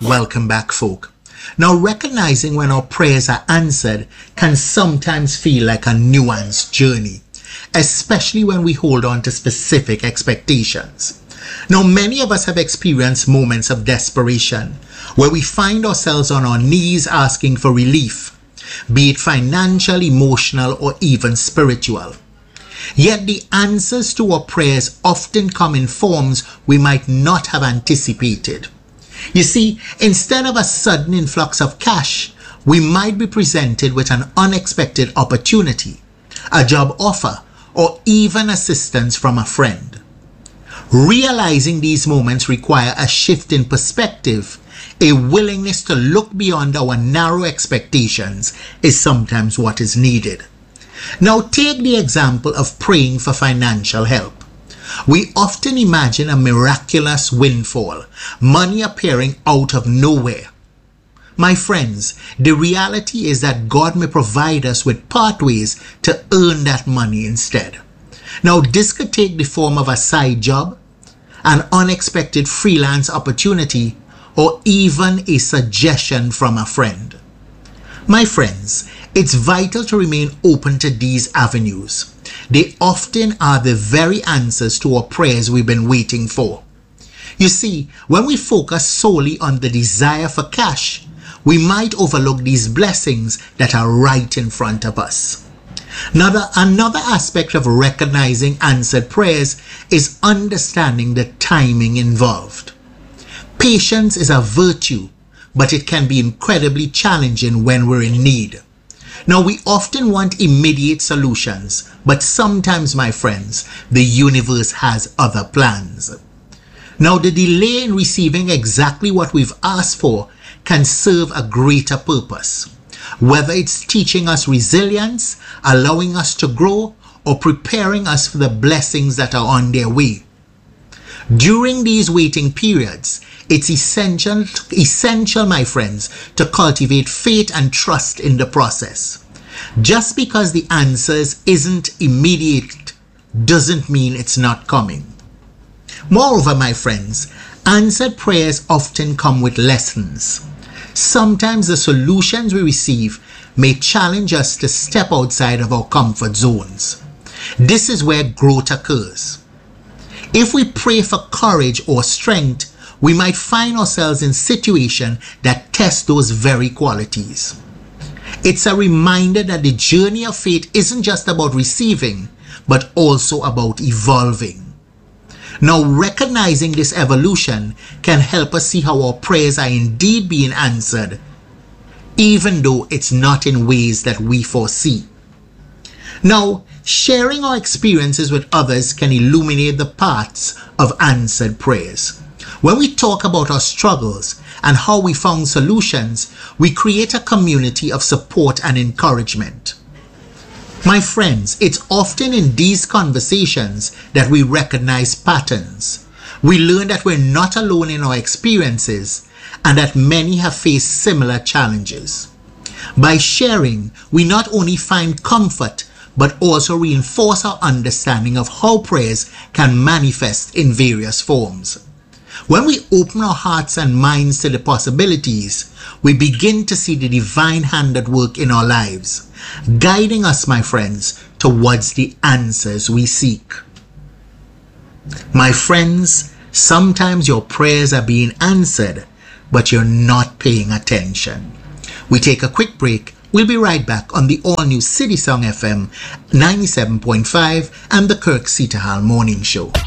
Welcome back, folk. Now, recognizing when our prayers are answered can sometimes feel like a nuanced journey, especially when we hold on to specific expectations. Now, many of us have experienced moments of desperation where we find ourselves on our knees asking for relief, be it financial, emotional, or even spiritual. Yet the answers to our prayers often come in forms we might not have anticipated. You see, instead of a sudden influx of cash, we might be presented with an unexpected opportunity, a job offer, or even assistance from a friend. Realizing these moments require a shift in perspective. A willingness to look beyond our narrow expectations is sometimes what is needed. Now, take the example of praying for financial help. We often imagine a miraculous windfall, money appearing out of nowhere. My friends, the reality is that God may provide us with pathways to earn that money instead. Now, this could take the form of a side job, an unexpected freelance opportunity, or even a suggestion from a friend. My friends, it's vital to remain open to these avenues. They often are the very answers to our prayers we've been waiting for. You see, when we focus solely on the desire for cash, we might overlook these blessings that are right in front of us. Another aspect of recognizing answered prayers is understanding the timing involved. Patience is a virtue, but it can be incredibly challenging when we're in need. Now, we often want immediate solutions, but sometimes, my friends, the universe has other plans. Now, the delay in receiving exactly what we've asked for can serve a greater purpose, whether it's teaching us resilience, allowing us to grow, or preparing us for the blessings that are on their way. During these waiting periods, it's essential, my friends, to cultivate faith and trust in the process. Just because the answers isn't immediate doesn't mean it's not coming. Moreover, my friends, answered prayers often come with lessons. Sometimes the solutions we receive may challenge us to step outside of our comfort zones. This is where growth occurs. If we pray for courage or strength, we might find ourselves in situations that test those very qualities. It's a reminder that the journey of faith isn't just about receiving, but also about evolving. Now, recognizing this evolution can help us see how our prayers are indeed being answered, even though it's not in ways that we foresee. Now, sharing our experiences with others can illuminate the paths of answered prayers. When we talk about our struggles and how we found solutions, we create a community of support and encouragement. My friends, it's often in these conversations that we recognize patterns. We learn that we're not alone in our experiences and that many have faced similar challenges. By sharing, we not only find comfort, but also reinforce our understanding of how prayers can manifest in various forms. When we open our hearts and minds to the possibilities, we begin to see the divine hand at work in our lives, guiding us, my friends, towards the answers we seek. My friends, sometimes your prayers are being answered, but you're not paying attention. We take a quick break. We'll be right back on the all-new City Song FM 97.5 and the Kirk Ceterhall Morning Show.